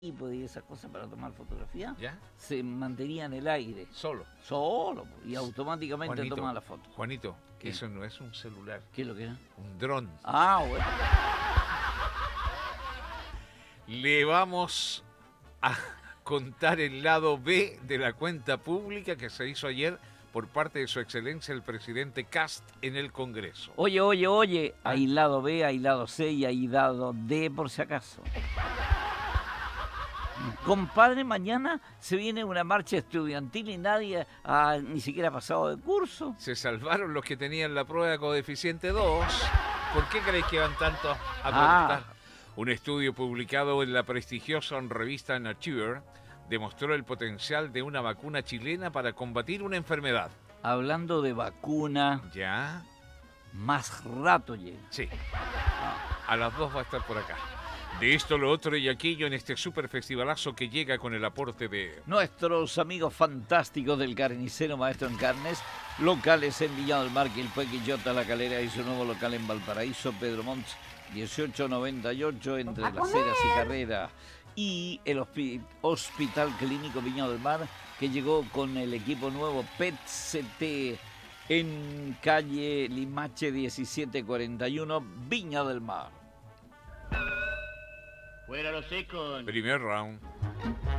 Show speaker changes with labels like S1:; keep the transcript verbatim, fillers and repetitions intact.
S1: y esas cosas para tomar fotografía,
S2: ¿Ya?
S1: se mantenía en el aire.
S2: Solo.
S1: Solo, y automáticamente
S2: Juanito,
S1: toma la foto.
S2: Juanito,
S1: ¿Qué?
S2: eso no es un celular,
S1: ¿Qué es lo que era?
S2: un dron.
S1: Ah, bueno.
S2: Le vamos a contar el lado B de la cuenta pública que se hizo ayer por parte de su excelencia el presidente Kast en el Congreso.
S1: Oye, oye, oye,
S2: ¿Ah?
S1: hay lado B, hay lado C y hay lado D por si acaso. Compadre, mañana se viene una marcha estudiantil y nadie ha ni siquiera ha pasado de curso.
S2: Se salvaron los que tenían la prueba de coeficiente dos. ¿Por qué creéis que van tanto a protestar?
S1: Ah.
S2: Un estudio publicado en la prestigiosa revista Nature demostró el potencial de una vacuna chilena para combatir una enfermedad.
S1: Hablando de vacuna,
S2: ¿Ya?
S1: más rato llega.
S2: Sí. A las dos va a estar por acá. De esto, lo otro y aquello en este super festivalazo que llega con el aporte de...
S1: Nuestros amigos fantásticos del Carnicero Maestro en Carnes, locales en Viña del Mar, Quilpué, Quillota, La Calera y su nuevo local en Valparaíso, Pedro Montt, dieciocho noventa y ocho, entre Las Heras y Carrera. Y el hospi- Hospital Clínico Viña del Mar, que llegó con el equipo nuevo P E T C T en calle Limache diecisiete cuarenta y uno, Viña del Mar.
S3: Fuera los secos.
S2: Primer round.